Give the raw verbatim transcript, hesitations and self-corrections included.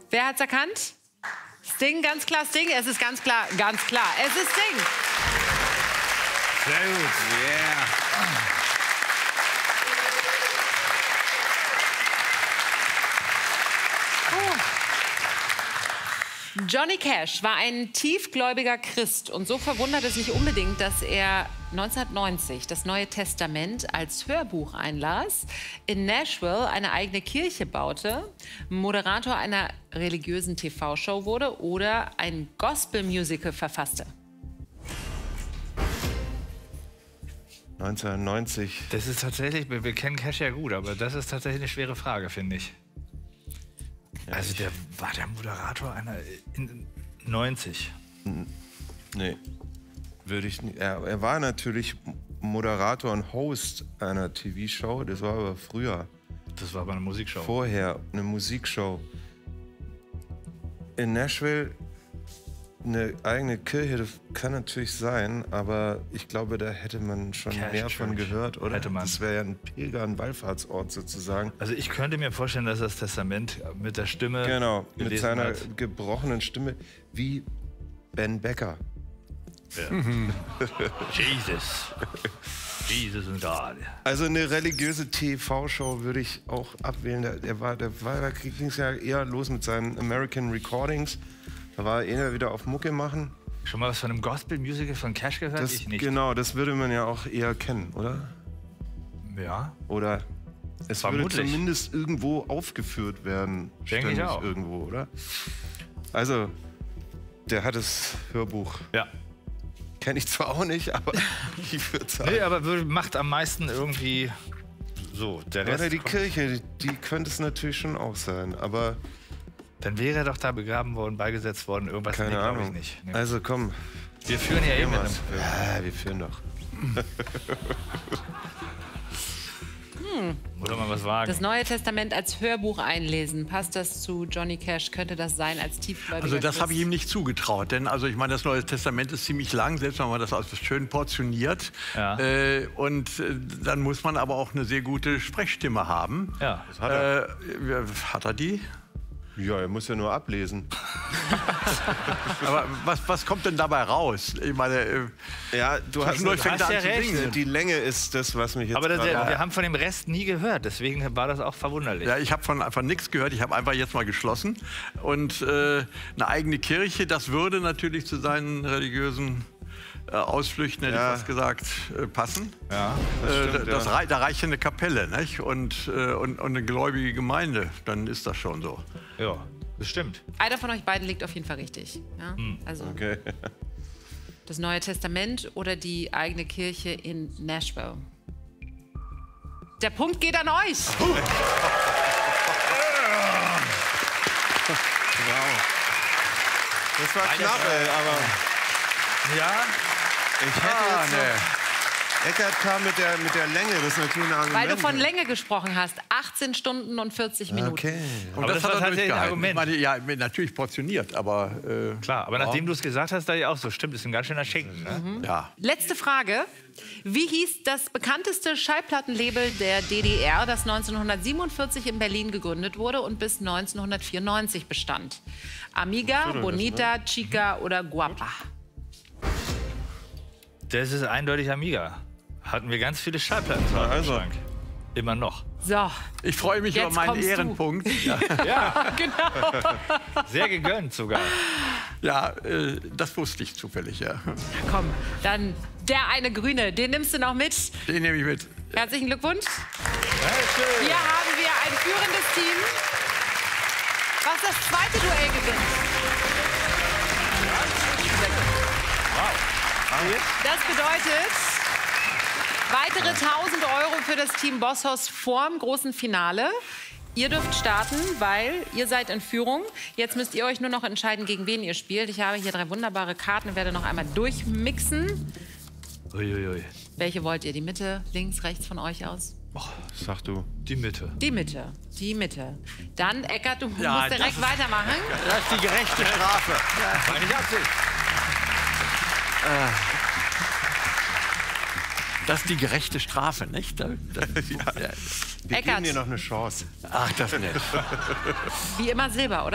Wer hat's erkannt? Sting, ganz klar Sting. Es ist ganz klar, ganz klar. Es ist Sting. Sehr gut. Yeah. Johnny Cash war ein tiefgläubiger Christ und so verwundert es nicht unbedingt, dass er neunzehnhundertneunzig das Neue Testament als Hörbuch einlas, in Nashville eine eigene Kirche baute, Moderator einer religiösen T V-Show wurde oder ein Gospel-Musical verfasste. neunzehnhundertneunzig. Das ist tatsächlich, wir, wir kennen Cash ja gut, aber das ist tatsächlich eine schwere Frage, finde ich. Ja, also der war der Moderator einer in neunzig. Nee, würde ich nicht. Er, er war natürlich Moderator und Host einer T V-Show, das war aber früher. Das war aber eine Musikshow. Vorher eine Musikshow. In Nashville eine eigene Kirche, das kann natürlich sein, aber ich glaube, da hätte man schon Cash mehr von Church. gehört, oder? Hätte man. Das wäre ja ein Pilger-Wallfahrtsort sozusagen. Also ich könnte mir vorstellen, dass das Testament mit der Stimme Genau, mit gelesen seiner hat. gebrochenen Stimme, wie Ben Becker. Ja. Jesus. Jesus und God. Also eine religiöse T V-Show würde ich auch abwählen. Der, der war, der war, da ging es ja eher los mit seinen American Recordings. Da war er eher wieder auf Mucke machen. Schon mal was von einem Gospel-Musical von Cash gehört? Das, Ich nicht. Genau, das würde man ja auch eher kennen, oder? Ja. Oder es Vermutlich. würde zumindest irgendwo aufgeführt werden. Denke ich ständig auch. Irgendwo, oder? Also, der hat das Hörbuch. Ja. Kenne ich zwar auch nicht, aber ich würde sagen. Nee, aber würde- macht am meisten irgendwie so. Der Rest Oder die kommt- Kirche, die könnte es natürlich schon auch sein, aber Dann wäre er doch da begraben worden, beigesetzt worden, irgendwas. keine nee, glaub Ahnung. Ich nicht. Nee. Also komm, Wir führen ja eben. was. Ja, wir führen doch. Oder mal was wagen. Das Neue Testament als Hörbuch einlesen. Passt das zu Johnny Cash? Könnte das sein als tiefgläubiger Also das habe ich Christ? ihm nicht zugetraut, denn also ich meine, das Neue Testament ist ziemlich lang, selbst wenn man das also schön portioniert. Ja. Äh, und äh, dann muss man aber auch eine sehr gute Sprechstimme haben. Ja. Das hat er. Äh, hat er die? Ja, er muss ja nur ablesen. Aber was, was kommt denn dabei raus? Ich meine, äh, Ja, du hast, Zwischendurch fängt hast er ja an zu recht. singen. Die Länge ist das, was mich jetzt Aber das, gerade- wir haben von dem Rest nie gehört, deswegen war das auch verwunderlich. ja, ich habe von einfach nichts gehört. Ich habe einfach jetzt mal geschlossen. Und äh, eine eigene Kirche, das würde natürlich zu seinen religiösen äh, Ausflüchten, hätte Ja. ich fast gesagt, äh, passen. Ja. Äh, stimmt, das ja. rei da reicht ja eine Kapelle, nicht? Und, äh, und, und eine gläubige Gemeinde, dann ist das schon so. Ja, das stimmt. Einer von euch beiden liegt auf jeden Fall richtig. Ja? Also Okay. das Neue Testament oder die eigene Kirche in Nashville. Der Punkt geht an euch. Wow. Das war knapp, ey, aber Ja, ich hätte Ah, jetzt noch, Eckert kam mit der, mit der Länge, das ist natürlich ein Argument. Weil du von Länge gesprochen hast. achtzehn Stunden und vierzig Minuten. Okay. Und Aber das war hat er tatsächlich ein durchgehalten. Argument. Ich meine, ja, natürlich portioniert, aber äh, klar. Aber ja. nachdem du es gesagt hast, da ja auch so. Stimmt, ist ein ganz schöner Schinken. Ne? Ja. Letzte Frage. Wie hieß das bekannteste Schallplattenlabel der D D R, das neunzehnhundertsiebenundvierzig in Berlin gegründet wurde und bis neunzehnhundertvierundneunzig bestand? Amiga, Bonita, Chica oder Guapa? Das ist eindeutig Amiga. Hatten wir ganz viele Schallplatten zu Hause also. im Schrank. Immer noch. So, Ich freue mich Jetzt über meinen kommst du. Ehrenpunkt. Ja, genau. Sehr gegönnt sogar. ja äh, das wusste ich zufällig, ja. Komm, dann der eine Grüne, den nimmst du noch mit. Den nehme ich mit. Herzlichen Glückwunsch. Dankeschön. Hier haben wir ein führendes Team, was das zweite Duell gewinnt. Das bedeutet weitere tausend Euro für das Team Bosshaus vorm großen Finale. Ihr dürft starten, weil ihr seid in Führung. Jetzt müsst ihr euch nur noch entscheiden, gegen wen ihr spielt. Ich habe hier drei wunderbare Karten und werde noch einmal durchmixen. Uiuiui. Welche wollt ihr? Die Mitte, links, rechts von euch aus? Sag du. Die Mitte. Die Mitte, die Mitte. Dann, Eckart, du Ja, musst das direkt ist- weitermachen. Das ist die gerechte Strafe. Meine ich Absicht. Das ist die gerechte Strafe, nicht? Da, da, ja. Wir Eckart. geben dir noch eine Chance. Ach, das ist nett. Wie immer Silber, oder?